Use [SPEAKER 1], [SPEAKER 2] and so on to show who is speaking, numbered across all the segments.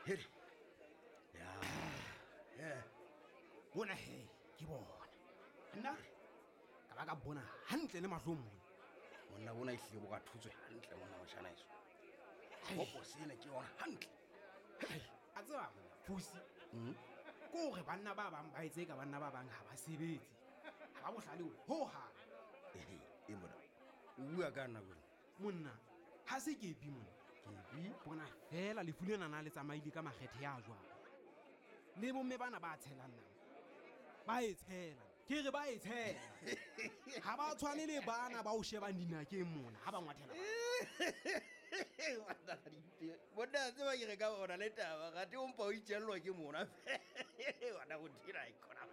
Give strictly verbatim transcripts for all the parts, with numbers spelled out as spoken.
[SPEAKER 1] Hele. Ya. Eh.
[SPEAKER 2] Bona he, ke bona. Nna ka ba ka bona hantle le mahlong mona.
[SPEAKER 1] Monna bona ihle bo ka thutswe hantle monna moshana iso. Gopo sena ke yona hantle.
[SPEAKER 2] A tseba mona, Fusi. Mhm. Ko re banna ba bang ba etse ka banna ba bang ha ba sebetse. Ha ba bohlale ho ha.
[SPEAKER 1] Eh, e mona. O bua ka nna bona.
[SPEAKER 2] Monna, ha se ke bi mona. Ke bi bona fela le fulena na le tsamaile ka makgethe ya jwang. Le bomme bana ba tshelang nna. Ba etshela. Ke re ba etshela. Ha ba tshwane le bana ba o shebang dinakeng mona ha ba ngwathela.
[SPEAKER 1] Bona tseba ke re ka bona le taba ga te o mpa o itjellwa ke mona. Wana go dira ikona.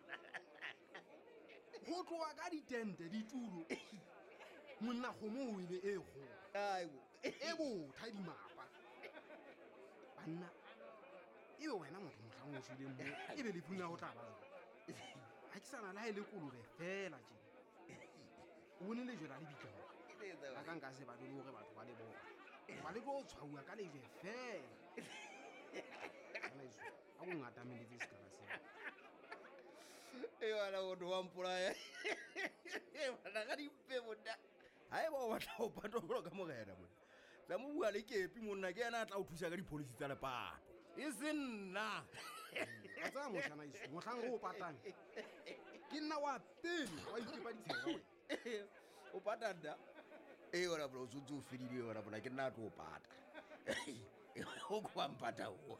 [SPEAKER 2] Ho tloa ka ditente ditulo. Monna kgomo o ile e kgolo.
[SPEAKER 1] Aibo.
[SPEAKER 2] E botha dimapa. Banna. Ebe wena motho mohlang o shile mo. Ebe le funa ho tla ba jwang. Ha ke sana la ile kolobe fela tje. O bone le jela le bitla. Ka nka se ba dilo hore batho ba le bona. Ba le go tshwaua ka le je fela. Ana iso. A go ngata meletse se kana se.
[SPEAKER 1] E wala o do wampula. E wala ga di pe bona. Hae ba o batla o patolo ka mogera mona. Tla mo bua le kepi monna ke yana tla o thusa ka dipolisi tsa lepato. E senna.
[SPEAKER 2] A tsa mo shana iso. Mo hlang go patang. Ke nna wa pele wa ikepa ditshega we.
[SPEAKER 1] O patanda. E ora bro so tso fedile ora bona ke nna tlo pata. O kwa mpata o.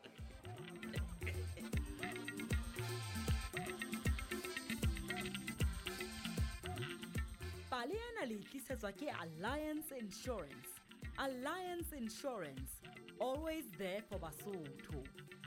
[SPEAKER 3] Pale yana le tlisetswa ke Alliance Insurance. Alliance Insurance, always there for Basotho.